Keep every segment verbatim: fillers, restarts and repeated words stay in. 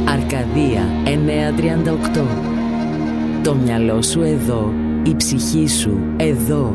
Αρκαδία εννιακόσια τριάντα οκτώ. Το μυαλό σου εδώ, η ψυχή σου εδώ.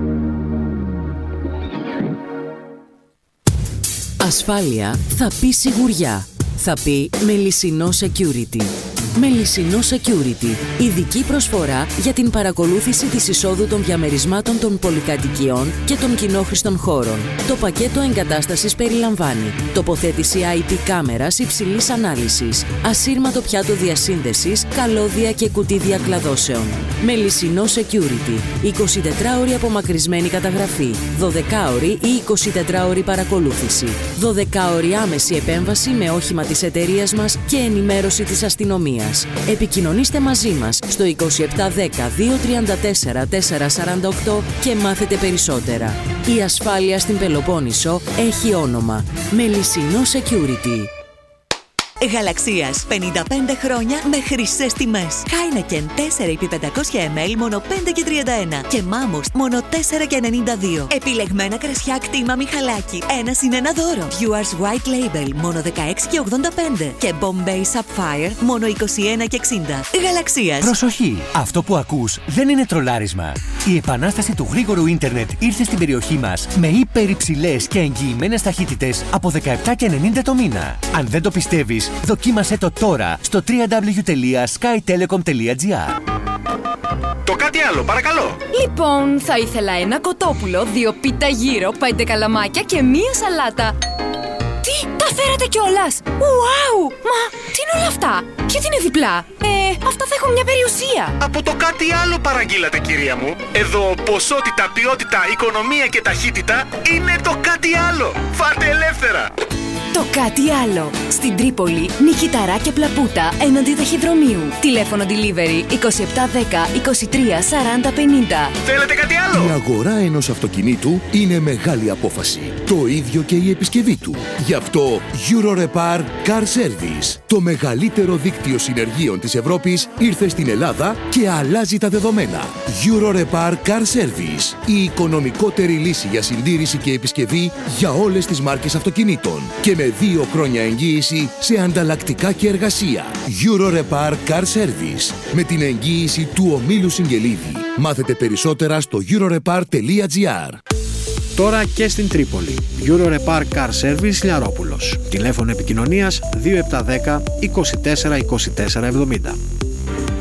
Ασφάλεια θα πει σιγουριά. Θα πει Μελισσινό Security. Μελισσινό Security. Ειδική προσφορά για την παρακολούθηση της εισόδου των διαμερισμάτων των πολυκατοικιών και των κοινόχρηστων χώρων. Το πακέτο εγκατάστασης περιλαμβάνει τοποθέτηση άι πι κάμερας υψηλής ανάλυσης, ασύρματο πιάτο διασύνδεσης, καλώδια και κουτί διακλαδώσεων. Μελισσινό Security. εικοσιτετράωρη απομακρυσμένη καταγραφή, δωδεκάωρη ή εικοσιτετράωρη παρακολούθηση, δωδεκάωρη άμεση επέμβαση με όχημα της εταιρείας μας και ενημέρωση της αστυνομίας. Επικοινωνήστε μαζί μας στο είκοσι επτά δέκα δύο τριάντα τέσσερα τετρακόσια σαράντα οκτώ και μάθετε περισσότερα. Η ασφάλεια στην Πελοπόννησο έχει όνομα. Μελισσινό Security. Γαλαξίας, πενήντα πέντε χρόνια με χρυσές τιμές. Heineken τέσσερα επί πεντακόσια μιλιλίτρα μόνο πέντε και τριάντα ένα και Mamos μόνο τέσσερα και ενενήντα δύο. Επιλεγμένα κρασιά κτήμα Μιχαλάκη, ένα συν ένα δώρο. Viewers White Label μόνο δεκαέξι και ογδόντα πέντε και Bombay Sapphire μόνο είκοσι ένα και εξήντα. Γαλαξίας. Προσοχή! Αυτό που ακούς δεν είναι τρολάρισμα. Η επανάσταση του γρήγορου ίντερνετ ήρθε στην περιοχή μας με υπερυψηλές και εγγυημένες ταχύτητες από δεκαεπτά και ενενήντα το μήνα. Αν δεν το πιστεύεις, δοκίμασέ το τώρα στο double-u double-u double-u τελεία sky telecom τελεία gr. Το κάτι άλλο, παρακαλώ. Λοιπόν, θα ήθελα ένα κοτόπουλο, δύο πίτα γύρο, πέντε καλαμάκια και μία σαλάτα. Τι, τα φέρατε κιόλας! Ουάου! Μα, τι είναι όλα αυτά? Γιατί είναι διπλά? Ε, αυτά θα έχουν μια περιουσία. Από το κάτι άλλο παραγγείλατε, κυρία μου. Εδώ ποσότητα, ποιότητα, οικονομία και ταχύτητα είναι το κάτι άλλο. Φάτε ελεύθερα. Το κάτι άλλο. Στην Τρίπολη, Νικηταρά και Πλαπούτα, έναντι ταχυδρομείου. Τηλέφωνο delivery είκοσι επτά δέκα είκοσι τρία σαράντα πενήντα. Θέλετε κάτι άλλο? Η αγορά ενός αυτοκινήτου είναι μεγάλη απόφαση. Το ίδιο και η επισκευή του. Γι' αυτό Eurorepar Car Service, το μεγαλύτερο δίκτυο συνεργείων της Ευρώπης, ήρθε στην Ελλάδα και αλλάζει τα δεδομένα. Eurorepar Car Service, η οικονομικότερη λύση για συντήρηση και επισκευή για όλες τις μάρκες αυτοκινήτων. Και με δύο χρόνια εγγύηση σε ανταλλακτικά και εργασία. Eurorepar Car Service, με την εγγύηση του ομίλου Συγγελίδη. Μάθετε περισσότερα στο eurorepar τελεία gr. Τώρα και στην Τρίπολη. Eurorepar Car Service Λιαρόπουλος. Τηλέφωνο επικοινωνίας δύο επτά δέκα είκοσι τέσσερα είκοσι τέσσερα εβδομήντα.